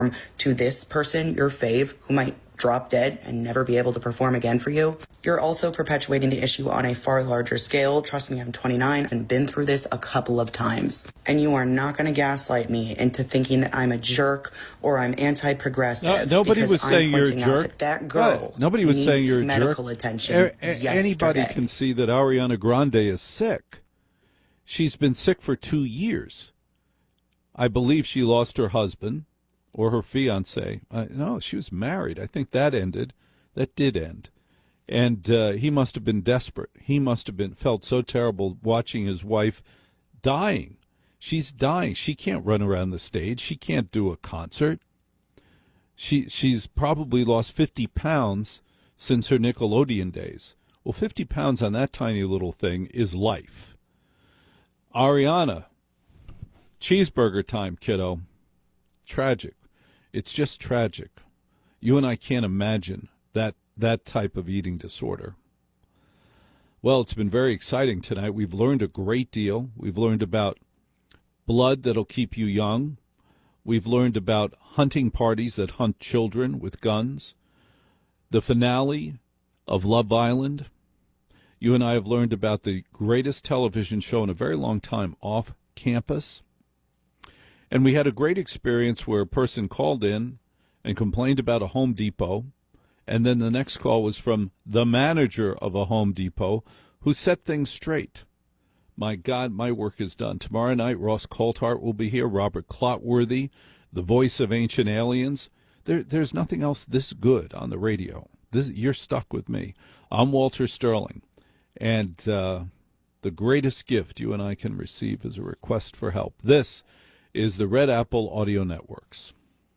to this person, your fave, who might drop dead and never be able to perform again for you. You're also perpetuating the issue on a far larger scale. Trust me, I'm 29 and been through this a couple of times. And you are not going to gaslight me into thinking that I'm a jerk or I'm anti-progressive. Nobody was saying you're a jerk. That girl nobody was saying you're a jerk. Medical attention. Anybody can see that Ariana Grande is sick. She's been sick for 2 years. I believe she lost her husband. Or her fiancé. No, she was married. I think that ended. That did end. And he must have been desperate. He must have felt so terrible watching his wife dying. She's dying. She can't run around the stage. She can't do a concert. She's probably lost 50 pounds since her Nickelodeon days. Well, 50 pounds on that tiny little thing is life. Ariana, cheeseburger time, kiddo. Tragic. It's just tragic. You and I can't imagine that type of eating disorder. Well, it's been very exciting tonight. We've learned a great deal. We've learned about blood that'll keep you young. We've learned about hunting parties that hunt children with guns. The finale of Love Island. You and I have learned about the greatest television show in a very long time off campus. And we had a great experience where a person called in and complained about a Home Depot, and then the next call was from the manager of a Home Depot who set things straight. My God, my work is done. Tomorrow night, Ross Coulthart will be here, Robert Clotworthy, the voice of Ancient Aliens. There's nothing else this good on the radio. You're stuck with me. I'm Walter Sterling, and the greatest gift you and I can receive is a request for help. This is the Red Apple Audio Networks.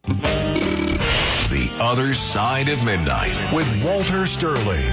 The Other Side of Midnight with Walter Sterling.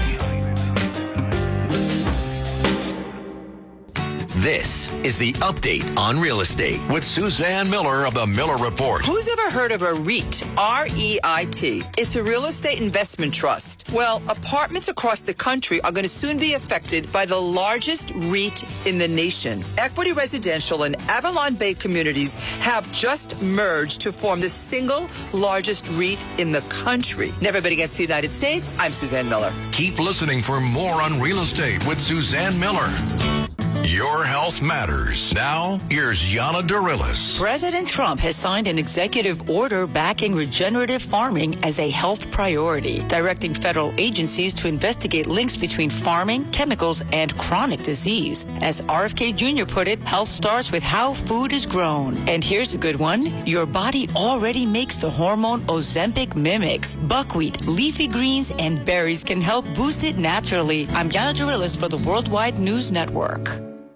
This is the Update on Real Estate with Suzanne Miller of the Miller Report. Who's ever heard of a REIT? R-E-I-T. It's a real estate investment trust. Well, apartments across the country are going to soon be affected by the largest REIT in the nation. Equity Residential and Avalon Bay Communities have just merged to form the single largest REIT in the country. Never been against the United States. I'm Suzanne Miller. Keep listening for more on real estate with Suzanne Miller. Your health matters. Now, here's Yana Dorilis. President Trump has signed an executive order backing regenerative farming as a health priority, directing federal agencies to investigate links between farming, chemicals, and chronic disease. As RFK Jr. put it, health starts with how food is grown. And here's a good one. Your body already makes the hormone Ozempic mimics. Buckwheat, leafy greens, and berries can help boost it naturally. I'm Yana Dorilis for the Worldwide News Network.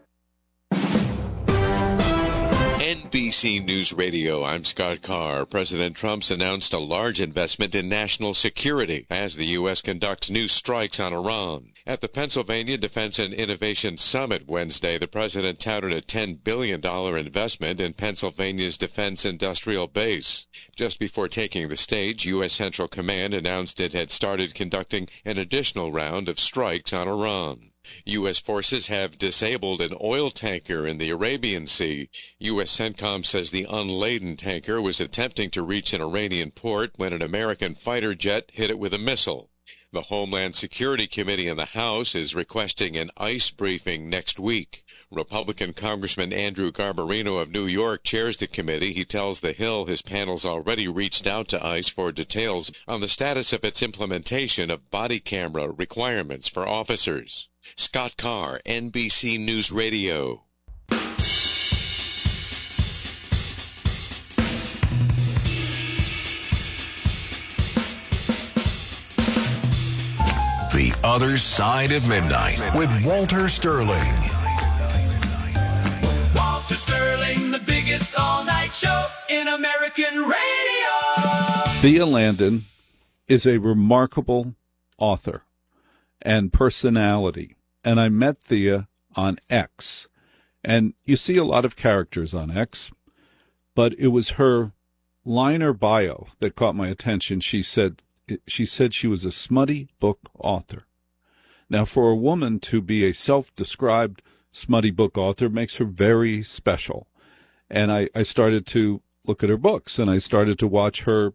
NBC News Radio, I'm Scott Carr. President Trump's announced a large investment in national security as the U.S. conducts new strikes on Iran. At the Pennsylvania Defense and Innovation Summit Wednesday, the president touted a $10 billion investment in Pennsylvania's defense industrial base. Just before taking the stage, U.S. Central Command announced it had started conducting an additional round of strikes on Iran. U.S. forces have disabled an oil tanker in the Arabian Sea. U.S. CENTCOM says the unladen tanker was attempting to reach an Iranian port when an American fighter jet hit it with a missile. The Homeland Security Committee in the House is requesting an ICE briefing next week. Republican Congressman Andrew Garbarino of New York chairs the committee. He tells The Hill his panel's already reached out to ICE for details on the status of its implementation of body camera requirements for officers. Scott Carr, NBC News Radio. The Other Side of Midnight with Walter Sterling. Walter Sterling, the biggest all-night show in American radio. Thea Landon is a remarkable author and personality. And I met Thea on X. And you see a lot of characters on X, but it was her liner bio that caught my attention. She said she was a smutty book author. Now, for a woman to be a self-described smutty book author makes her very special. And I started to look at her books, and I started to watch her